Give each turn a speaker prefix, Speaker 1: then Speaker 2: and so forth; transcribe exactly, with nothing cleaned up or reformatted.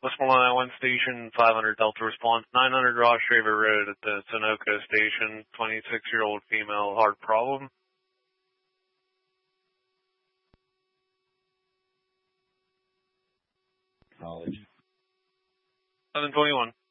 Speaker 1: Westmoreland one Station, five hundred Delta response, nine hundred Ross Shaver Road at the Sunoco Station, twenty-six-year-old female, heart problem.
Speaker 2: College.
Speaker 1: seven twenty-one.